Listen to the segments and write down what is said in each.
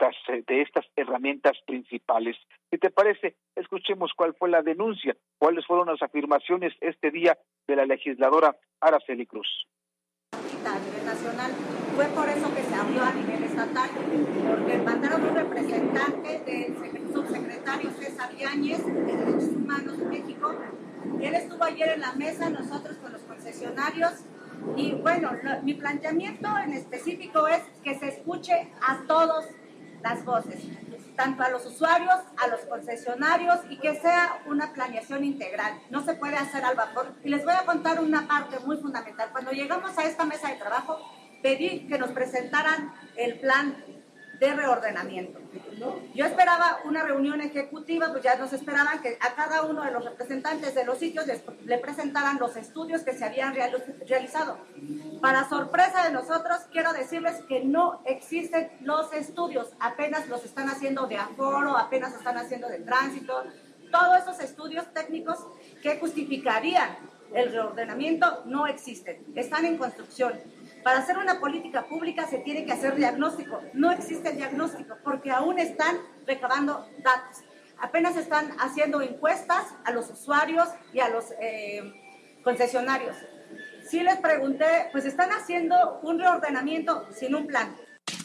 de estas herramientas principales. Si te parece, escuchemos cuál fue la denuncia, cuáles fueron las afirmaciones este día de la legisladora Araceli Cruz. A nivel nacional, fue por eso que se abrió a nivel estatal, porque mandaron un representante del subsecretario César Yáñez de Derechos Humanos de México, y él estuvo ayer en la mesa, nosotros con los concesionarios, y bueno, mi planteamiento en específico es que se escuche a todas las voces, tanto a los usuarios, a los concesionarios, y que sea una planeación integral. No se puede hacer al vapor. Y les voy a contar una parte muy fundamental. Cuando llegamos a esta mesa de trabajo, pedí que nos presentaran el plan de reordenamiento. Yo esperaba una reunión ejecutiva, pues ya nos esperaban que a cada uno de los representantes de los sitios le presentaran los estudios que se habían realizado. Para sorpresa de nosotros, quiero decirles que no existen los estudios, apenas los están haciendo de aforo, apenas están haciendo de tránsito, todos esos estudios técnicos que justificarían el reordenamiento no existen, están en construcción. Para hacer una política pública se tiene que hacer diagnóstico. No existe el diagnóstico porque aún están recabando datos. Apenas están haciendo encuestas a los usuarios y a los concesionarios. Sí les pregunté, pues están haciendo un reordenamiento sin un plan.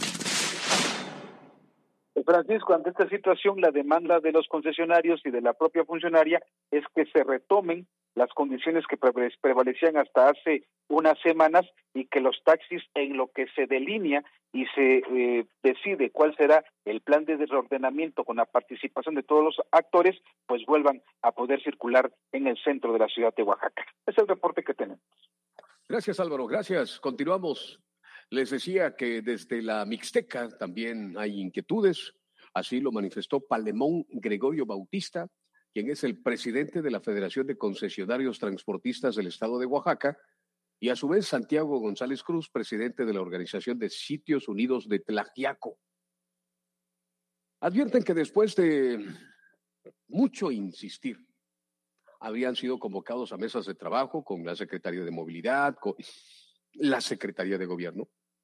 Francisco, ante esta situación, la demanda de los concesionarios y de la propia funcionaria es que se retomen las condiciones que prevalecían hasta hace unas semanas y que los taxis, en lo que se delinea y se decide cuál será el plan de reordenamiento con la participación de todos los actores, pues vuelvan a poder circular en el centro de la ciudad de Oaxaca. Es el reporte que tenemos. Gracias, Álvaro, gracias. Continuamos. Les decía que desde la Mixteca también hay inquietudes. Así lo manifestó Palemón Gregorio Bautista, quien es el presidente de la Federación de Concesionarios Transportistas del Estado de Oaxaca, y a su vez Santiago González Cruz, presidente de la Organización de Sitios Unidos de Tlaxiaco. Advierten que después de mucho insistir, habrían sido convocados a mesas de trabajo con la Secretaría de Movilidad, con la Secretaría de Gobierno,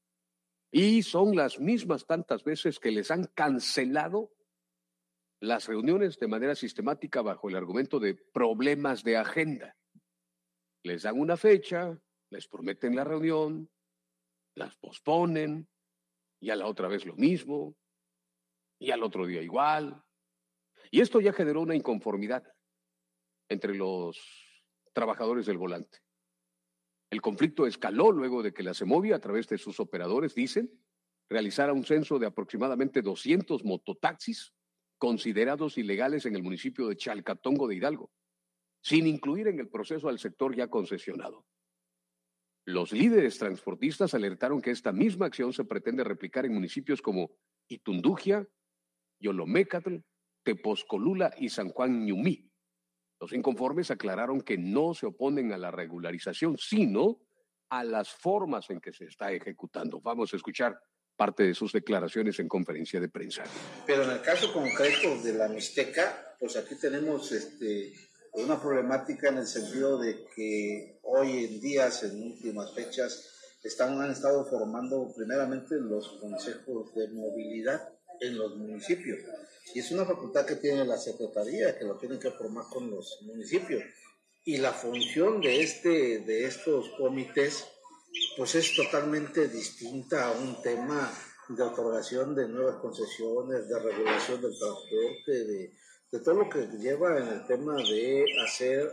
y son las mismas tantas veces que les han cancelado las reuniones de manera sistemática bajo el argumento de problemas de agenda. Les dan una fecha, les prometen la reunión, las posponen, y a la otra vez lo mismo, y al otro día igual. Y esto ya generó una inconformidad entre los trabajadores del volante. El conflicto escaló luego de que la CEMOVI, a través de sus operadores, dicen, realizara un censo de aproximadamente 200 mototaxis considerados ilegales en el municipio de Chalcatongo de Hidalgo, sin incluir en el proceso al sector ya concesionado. Los líderes transportistas alertaron que esta misma acción se pretende replicar en municipios como Itundugia, Yolomécatl, Tepozcolula y San Juan Ñumí. Los inconformes aclararon que no se oponen a la regularización, sino a las formas en que se está ejecutando. Vamos a escuchar parte de sus declaraciones en conferencia de prensa. Pero en el caso concreto de la Mixteca, pues aquí tenemos una problemática en el sentido de que hoy en día, en últimas fechas, han estado formando primeramente los consejos de movilidad en los municipios. Y es una facultad que tiene la Secretaría, que lo tienen que formar con los municipios. Y la función de estos comités pues es totalmente distinta a un tema de otorgación de nuevas concesiones, de regulación del transporte, de todo lo que lleva en el tema de hacer,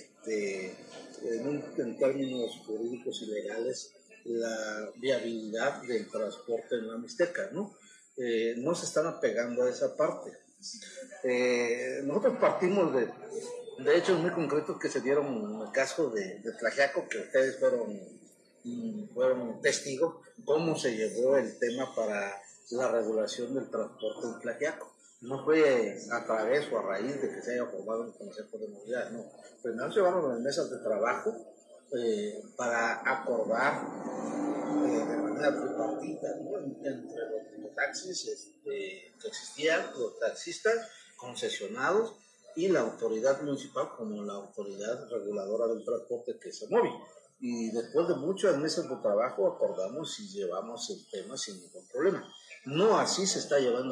en términos jurídicos y legales, la viabilidad del transporte en la Mixteca, ¿no? No se están apegando a esa parte. Nosotros partimos de hechos muy concretos que se dieron en el caso de Tlaxiaco, que ustedes fueron testigos, cómo se llevó el tema para la regulación del transporte en Tlaxiaco. No fue a través o a raíz de que se haya formado un consejo de movilidad, no. Primero se llevaron las mesas de trabajo para acordar de manera tripartita, ¿no? Entre los taxis que existían, los taxistas concesionados y la autoridad municipal como la autoridad reguladora del transporte, que es CEMOVI. Y después de muchas mesas de trabajo acordamos y llevamos el tema sin ningún problema. No así se está llevando